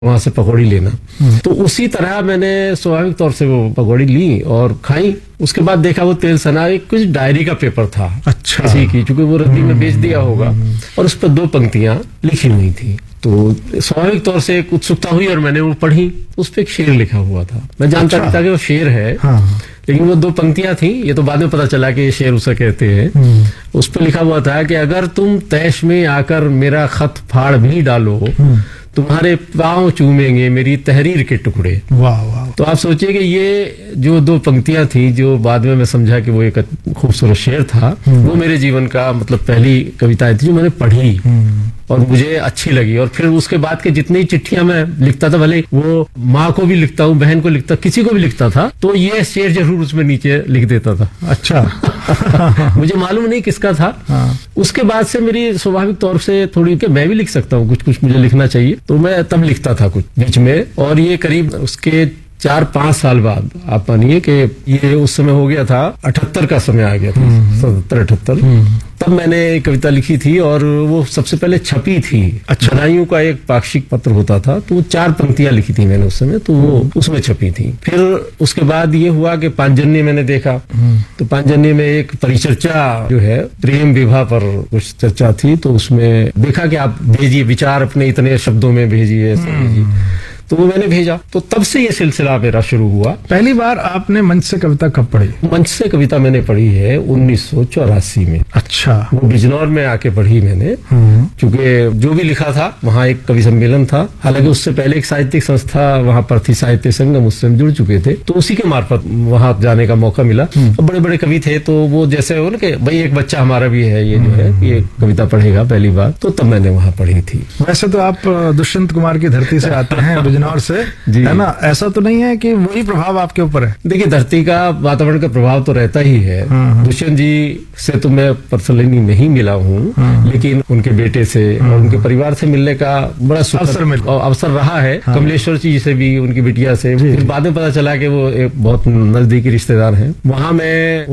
वहां से पकौड़ी लेना। तो उसी तरह मैंने स्वाभाविक तौर से वो पकौड़ी ली और खाई। उसके बाद देखा वो तेल सना एक कुछ डायरी का पेपर था, अच्छा, किसी की, चूंकि वो रद्दी में बेच दिया होगा, और उस पर 2 पंक्तियां लिखी हुई थी। तो स्वाभाविक तौर से एक उत्सुकता हुई और मैंने वो पढ़ी। उस पर एक शेर लिखा हुआ था। मैं जानता नहीं था कि वो शेर है, लेकिन वो 2 पंक्तियां थी। ये तो बाद में पता चला कि ये शेर उसे कहते हैं। उस पर लिखा हुआ था कि अगर तुम तैश में आकर मेरा खत फाड़ भी डालो, तुम्हारे पांव चूमेंगे मेरी तहरीर के टुकड़े। वाह वाह। तो आप सोचिए कि ये जो 2 पंक्तियां थी, जो बाद में मैं समझा कि वो एक खूबसूरत शेर था, वो मेरे जीवन का मतलब पहली कविताएं थी जो मैंने पढ़ी और मुझे अच्छी लगी। और फिर उसके बाद के जितनी चिट्ठियां मैं लिखता था, भले वो माँ को भी लिखता हूँ, बहन को लिखता, किसी को भी लिखता था, तो ये शेर जरूर उसमें नीचे लिख देता था। अच्छा। मुझे मालूम नहीं किसका था। उसके बाद से मेरी स्वाभाविक तौर से थोड़ी कि मैं भी लिख सकता हूँ, कुछ कुछ मुझे लिखना चाहिए, तो मैं तब लिखता था कुछ बीच में। और ये करीब उसके 4-5 साल बाद आप मानिए कि ये उस समय हो गया था 78 का समय आ गया था, 77-78। तब मैंने एक कविता लिखी थी और वो सबसे पहले छपी थी। अच्छा। बदायूं का एक पाक्षिक पत्र होता था, तो वो 4 पंक्तियां लिखी थी मैंने उस समय, तो वो उसमें छपी थी। फिर उसके बाद ये हुआ कि पांचजन्य मैंने देखा, तो पांचजन्य में एक परिचर्चा जो है प्रेम विवाह पर कुछ चर्चा थी, तो उसमें देखा कि आप भेजिए विचार अपने इतने शब्दों में भेजिए, तो वो मैंने भेजा। तो तब से ये सिलसिला मेरा शुरू हुआ। पहली बार आपने मंच से कविता कब पढ़ी? मंच से कविता मैंने पढ़ी है 1984 में। अच्छा। वो बिजनौर में आके पढ़ी मैंने, क्योंकि जो भी लिखा था वहाँ एक कवि सम्मेलन था। हालांकि उससे पहले एक साहित्यिक संस्था वहाँ पर थी, साहित्य संगम, उससे हम जुड़ चुके थे, तो उसी के मार्फत वहाँ जाने का मौका मिला। बड़े बड़े कवि थे, तो वो जैसे हो ना कि भाई एक बच्चा हमारा भी है, ये जो है ये कविता पढ़ेगा पहली बार, तो तब मैंने वहाँ पढ़ी थी। वैसे तो आप दुष्यंत कुमार की धरती से आते हैं और से, है ना? ऐसा तो नहीं है कि वही प्रभाव आपके ऊपर है? देखिए, धरती का वातावरण का प्रभाव तो रहता ही है। दुष्यंत जी से तो मैं पर्सनली नहीं मिला हूँ, लेकिन उनके बेटे से और उनके परिवार से मिलने का बड़ा अवसर रहा है। कमलेश्वर जी से भी, उनकी बिटिया से। फिर बाद में पता चला कि वो एक बहुत नजदीकी रिश्तेदार हैं। वहां मैं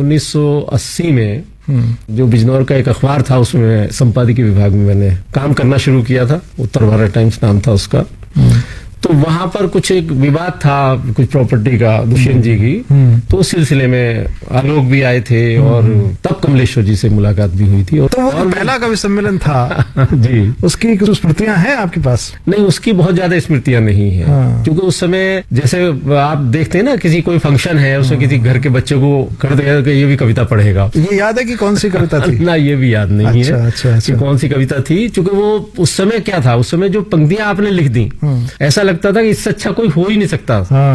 1980 में जो बिजनौर का एक अखबार था, उसमें संपादकीय विभाग में मैंने काम करना शुरू किया था। उत्तर भारत टाइम्स नाम था उसका। तो वहां पर कुछ एक विवाद था कुछ प्रॉपर्टी का दुष्यंत जी की, तो उस सिलसिले में आलोक भी आए थे और तब कमलेश्वर जी से मुलाकात भी हुई थी। तो वो पहला कवि सम्मेलन था जी, उसकी कुछ स्मृतियां हैं आपके पास? नहीं, उसकी बहुत ज्यादा स्मृतियां नहीं है। क्योंकि उस समय जैसे आप देखते हैं ना, किसी कोई फंक्शन है, उसमें किसी घर के बच्चे को कर दिया कि ये भी कविता पढ़ेगा। ये याद है कि कौन सी कविता थी? ना, ये भी याद नहीं है। अच्छा। कि कौन सी कविता थी, क्योंकि वो उस समय क्या था, उस समय जो पंक्तियां आपने लिख दी, ऐसा लगता था कि इससे अच्छा कोई हो ही नहीं सकता।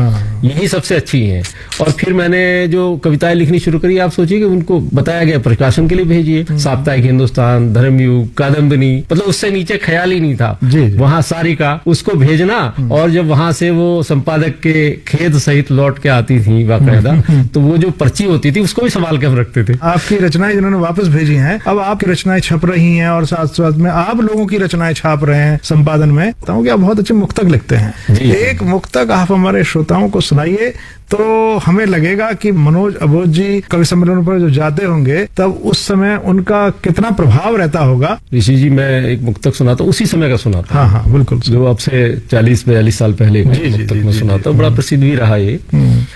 यही सबसे अच्छी है। और फिर मैंने जो कविताएं लिखनी शुरू करी, आप सोचिए कि उनको बताया गया प्रकाशन के लिए भेजिए, साप्ताहिक हिंदुस्तान, धर्मयुग, कादम्बिनी, मतलब उससे नीचे ख्याल ही नहीं था। वहां सारिका, उसको भेजना, और जब वहां से वो संपादक के खेद सहित लौट के आती थी बाकायदा, तो वो जो पर्ची होती थी उसको भी संभाल के हम रखते थे। आपकी रचनाएं जिन्होंने वापस भेजी हैं, अब आपकी रचनाएं छप रही हैं और साथ साथ में आप लोगों की रचनाएं छाप रहे हैं संपादन में। तो आप बहुत अच्छे मुक्तक लिखते हैं। एक मुक्तक आप हमारे श्रोताओं को सुनाइए, तो हमें लगेगा कि मनोज अबोध जी कवि सम्मेलन पर जो जाते होंगे, तब उस समय उनका कितना प्रभाव रहता होगा। ऋषि जी, मैं एक मुक्तक सुनाता हूँ, उसी समय का सुनाता हूँ। हाँ, बिल्कुल। जो अब से 40-42 साल पहले मुक्तक में सुनाता हूँ, बड़ा प्रसिद्ध भी रहा ये।